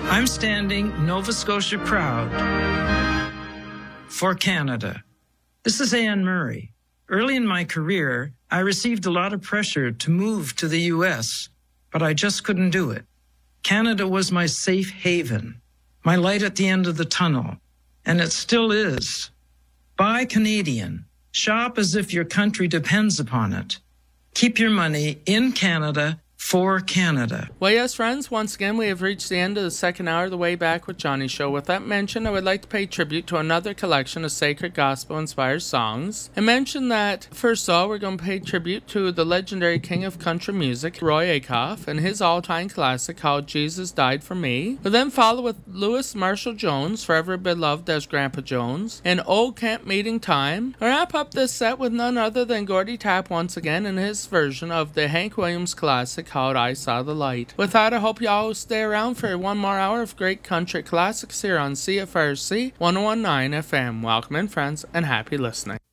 I'm standing Nova Scotia proud for Canada. This is Anne Murray. Early in my career, I received a lot of pressure to move to the U.S., but I just couldn't do it. Canada was my safe haven, my light at the end of the tunnel, and it still is. Buy Canadian. Shop as if your country depends upon it. Keep your money in Canada for Canada. Well, yes, friends, once again, we have reached the end of the second hour of the Way Back with Johnny show. With that mention, I would like to pay tribute to another collection of sacred gospel-inspired songs. I mentioned that, first of all, we're going to pay tribute to the legendary king of country music, Roy Acuff, and his all-time classic called Jesus Died for Me. We'll then follow with Louis Marshall Jones, forever beloved as Grandpa Jones, and Old Camp Meeting Time. I'll wrap up this set with none other than Gordy Tapp once again in his version of the Hank Williams classic called I Saw the Light. With that, I hope you all stay around for one more hour of great country classics here on CFRC 101.9 FM. Welcome in, friends, and happy listening.